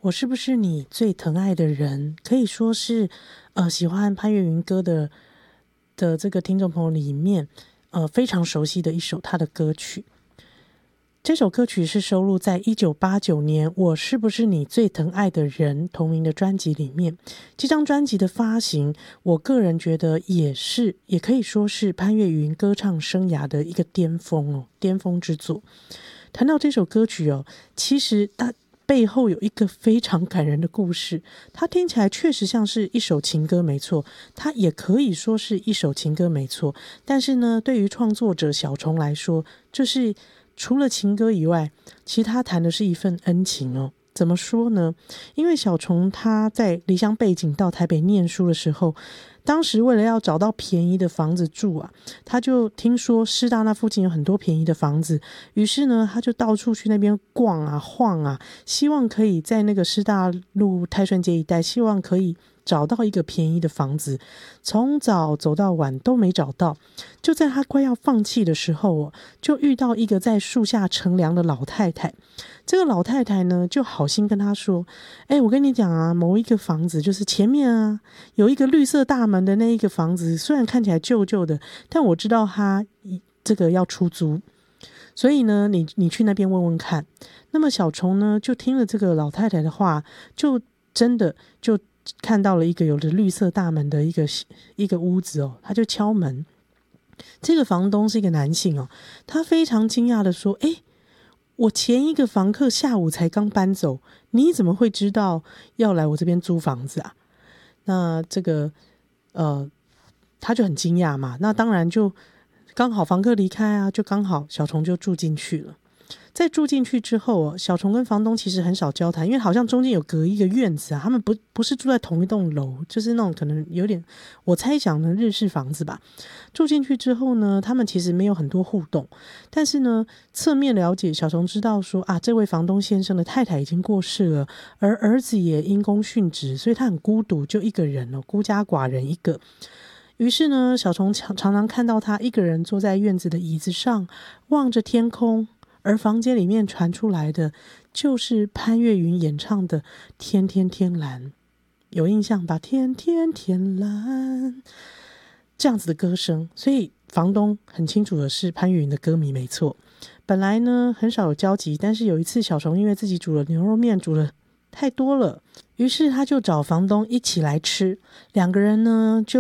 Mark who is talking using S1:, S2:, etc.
S1: 我是不是你最疼爱的人？可以说是，喜欢潘越云歌的这个听众朋友里面，非常熟悉的一首他的歌曲。这首歌曲是收录在1989年《我是不是你最疼爱的人》同名的专辑里面。这张专辑的发行，我个人觉得也可以说是潘越云歌唱生涯的一个巅峰之作。谈到这首歌曲其实它背后有一个非常感人的故事，它听起来确实像是一首情歌没错，它也可以说是一首情歌没错，但是呢，对于创作者小虫来说，这是除了情歌以外，其实他谈的是一份恩情怎么说呢？因为小虫他在离乡背井到台北念书的时候，当时为了要找到便宜的房子住他就听说师大那附近有很多便宜的房子，于是呢他就到处去那边逛晃希望可以在那个师大路泰顺街一带，希望可以找到一个便宜的房子，从早走到晚都没找到。就在他快要放弃的时候就遇到一个在树下乘凉的老太太。这个老太太呢就好心跟他说，我跟你讲某一个房子就是前面有一个绿色大门的那一个房子，虽然看起来旧旧的，但我知道他这个要出租，所以呢你去那边问问看。那么小虫呢就听了这个老太太的话，就真的就看到了一个有着绿色大门的一个屋子他就敲门。这个房东是一个男性他非常惊讶的说，我前一个房客下午才刚搬走，你怎么会知道要来我这边租房子啊？那这个他就很惊讶嘛，那当然就刚好房客离开就刚好小虫就住进去了。在住进去之后小虫跟房东其实很少交谈，因为好像中间有隔一个院子他们不是住在同一栋楼，就是那种可能有点我猜想的日式房子吧。住进去之后呢，他们其实没有很多互动，但是呢侧面了解，小虫知道说这位房东先生的太太已经过世了，而儿子也因公殉职，所以他很孤独，就一个人孤家寡人一个。于是呢小虫常常看到他一个人坐在院子的椅子上望着天空，而房间里面传出来的就是潘越云演唱的天天天蓝，有印象吧？天天天蓝这样子的歌声，所以房东很清楚的是潘越云的歌迷没错。本来呢很少有交集，但是有一次小虫因为自己煮了牛肉面煮了太多了，于是他就找房东一起来吃，两个人呢就